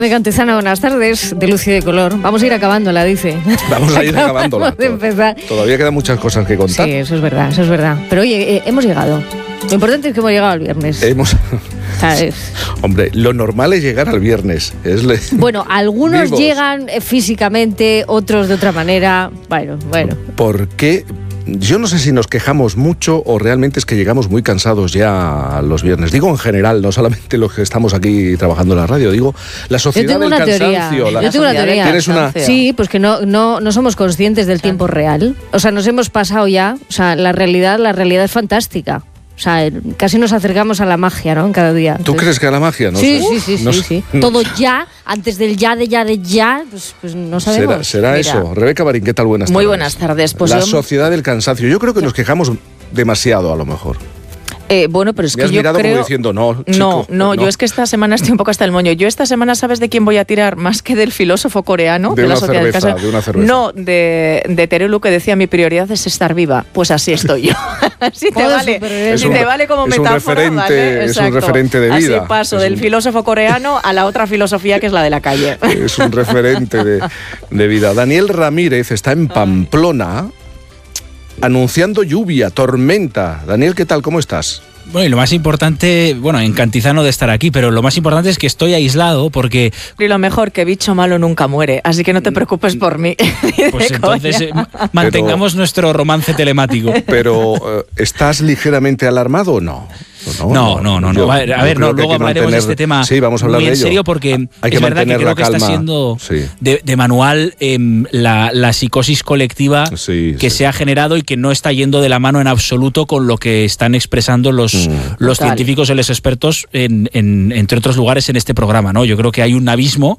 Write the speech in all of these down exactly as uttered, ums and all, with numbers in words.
De Cantizano, buenas tardes, de luz y de color. Vamos a ir acabándola, dice. Vamos a ir acabándola. De empezar. Todavía quedan muchas cosas que contar. Sí, eso es verdad, eso es verdad. Pero oye, eh, hemos llegado. Lo importante es que hemos llegado al viernes. Hemos... ¿Sabes? Hombre, lo normal es llegar al viernes. Es le... Bueno, algunos Vivos. llegan eh, físicamente, otros de otra manera. Bueno, bueno. ¿Por qué? Yo no sé si nos quejamos mucho o realmente es que llegamos muy cansados ya los viernes. Digo en general, no solamente los que estamos aquí trabajando en la radio, digo la sociedad Yo tengo del una cansancio. teoría. La... Yo tengo una teoría. ¿Tienes una? Sí, pues que no, no, no somos conscientes del tiempo real. O sea, nos hemos pasado ya. O sea, la realidad, la realidad es fantástica. O sea, casi nos acercamos a la magia, ¿no? En cada día. ¿Tú Entonces, crees que a la magia? No sí, sé. sí, sí, no sí, sé. sí. Todo ya, antes del ya, de ya, de ya, pues, pues no sabemos. Será, será eso. Rebeca Marín, ¿qué tal? Buenas tardes. Muy buenas tardes. Pues la yo... sociedad del cansancio. Yo creo que nos quejamos demasiado, a lo mejor. Eh, bueno, pero es Me que has yo mirado creo... como diciendo, no, chico, no, no, yo es que esta semana estoy un poco hasta el moño. Yo esta semana, ¿sabes de quién voy a tirar? Más que del filósofo coreano. De, de una la sociedad del cerveza, cansancio. de una cerveza. No, de, de Terelu, que decía, mi prioridad es estar viva. Pues así estoy yo. Si te Joder, vale, supervivencia. si Es un- te vale como es un metáfora, referente- ¿vale? es un Exacto. referente de vida. Así paso Es del un- filósofo coreano a la otra filosofía que es la de la calle. Es un referente de, de vida. Daniel Ramírez está en Pamplona anunciando lluvia, tormenta. Daniel, ¿qué tal? ¿Cómo estás? Bueno, y lo más importante, bueno, en Cantizano de estar aquí, pero lo más importante es que estoy aislado porque... Y lo mejor, que bicho malo nunca muere. Así que no te preocupes por mí. Pues De entonces coña. eh, ma- mantengamos nuestro romance telemático. Pero, eh, ¿estás ligeramente alarmado o no? No, no, no, no. Yo- A ver, a yo ver, creo no, que hay luego que hablaremos de mantener- este tema sí, vamos a hablar muy de en ello. serio porque Hay que es verdad que mantener creo la que está calma. siendo Sí. de, de manual em, la, la psicosis colectiva Sí, que sí. se ha generado y que no está yendo de la mano en absoluto con lo que están expresando los, Mm. los Total. científicos y los expertos, en, en- entre otros lugares, en este programa, ¿no? Yo creo que hay un abismo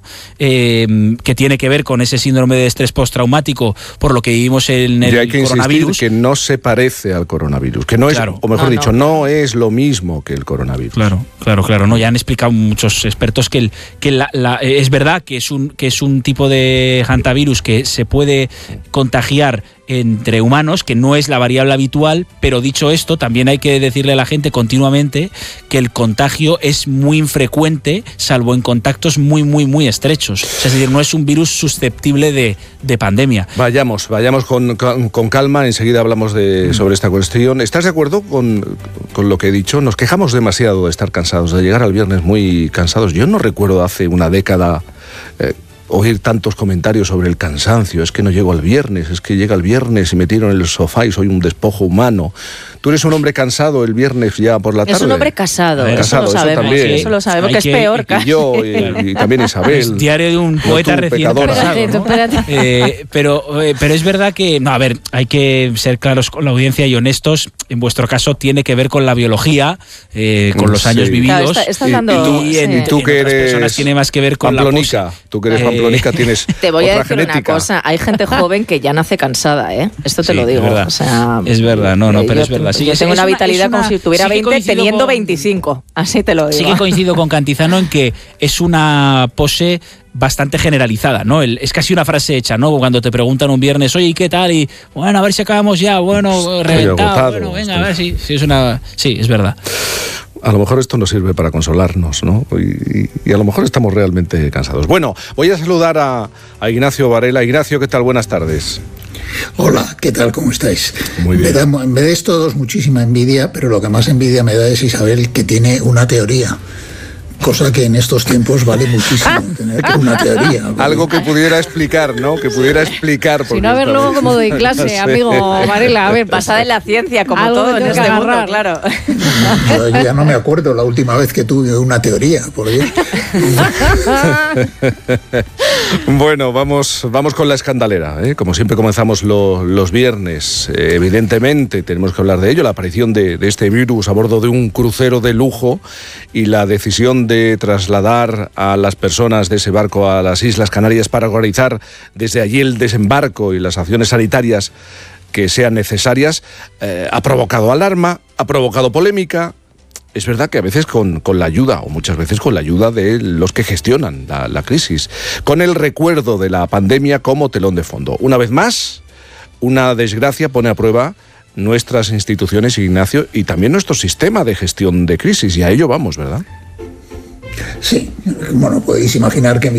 em, que tiene que ver con ese síndrome de estrés postraumático por lo que vivimos en el Y hay que insistir coronavirus. que no se parece al coronavirus, que no es, Claro. o mejor No, dicho, no. no es lo mismo que el coronavirus. Claro, claro, claro. No, ya han explicado muchos expertos que, el, que la, la- eh, es verdad que es un que es un tipo de hantavirus que se puede contagiar entre humanos, que no es la variable habitual, pero dicho esto, también hay que decirle a la gente continuamente que el contagio es muy infrecuente, salvo en contactos muy, muy, muy estrechos. O sea, es decir, no es un virus susceptible de, de pandemia. Vayamos, vayamos con, con- con calma, enseguida hablamos de, sobre esta cuestión. ¿Estás de acuerdo con, con lo que he dicho? Nos quejamos demasiado de estar cansados, de llegar al viernes muy cansados. Yo no recuerdo hace una década eh, oír tantos comentarios sobre el cansancio. Es que no llego al viernes, es que llega el viernes y me tiro en el sofá y soy un despojo humano. ¿Tú eres un hombre cansado el viernes ya por la tarde? Es un hombre casado, A ver, eso casado, lo eso sabemos. también. Eso lo sabemos, Hay que es que- peor Y casi. yo, y, y también Isabel. Es diario de un No poeta tú, recién pecadora. casado, Espérate, ¿no? tú, espérate. Eh, pero, eh, pero es verdad que, no, a ver, hay que ser claros con la audiencia y honestos. En vuestro caso tiene que ver con la biología, eh, con los Sí. años vividos. Claro, está- estás Y- dando... y tú- y en, sí. y tú en que otras eres personas tiene más que ver con Pamplonica, la pose. tú que eres Eh, pamplonica tienes Te voy a otra decir genética. una cosa, hay gente joven que ya nace cansada, ¿eh? Esto te Sí, lo digo. es verdad. O sea, Es verdad, no, no, eh, pero yo es verdad. Sí, yo es- tengo es una una- vitalidad es una- como si tuviera sí que veinte coincido teniendo con- veinticinco, así te lo digo. Sí que coincido con Cantizano en que es una pose bastante generalizada, ¿no? El- es casi una frase hecha, ¿no? Cuando te preguntan un viernes, oye, ¿y qué tal? Y bueno, a ver si acabamos ya, bueno, reventado, agotado, bueno, venga, estoy- a ver si, si es una... Sí, es verdad. A lo mejor esto nos sirve para consolarnos, ¿no? Y, y- y a lo mejor estamos realmente cansados. Bueno, voy a saludar a, a Ignacio Varela. Ignacio, ¿qué tal? Buenas tardes. Hola, ¿qué tal? ¿Cómo estáis? Muy bien. Me, da, me dais todos muchísima envidia, pero lo que más envidia me da es Isabel, que tiene una teoría. Cosa que en estos tiempos vale muchísimo, tener una teoría. Algo que pudiera explicar, ¿no? Que pudiera explicar. Si porque no, a ver esta luego vez- cómo doy clase, Sí. amigo Varela. A ver, Basada en la ciencia, como Algo todo que en tengo este que mundo, agarrar. claro. Yo ya no me acuerdo la última vez que tuve una teoría, por Dios. Bueno, vamos, vamos con la escandalera, ¿eh? Como siempre comenzamos lo- los viernes. Eh, evidentemente tenemos que hablar de ello, la aparición de, de este virus a bordo de un crucero de lujo y la decisión de trasladar a las personas de ese barco a las Islas Canarias para organizar desde allí el desembarco y las acciones sanitarias que sean necesarias, eh, ha provocado alarma, ha provocado polémica. Es verdad que a veces con, con la ayuda, o muchas veces con la ayuda de los que gestionan la, la crisis, con el recuerdo de la pandemia como telón de fondo. Una vez más, una desgracia pone a prueba nuestras instituciones, Ignacio, y también nuestro sistema de gestión de crisis, y a ello vamos, ¿verdad? Sí, bueno, podéis imaginar que mi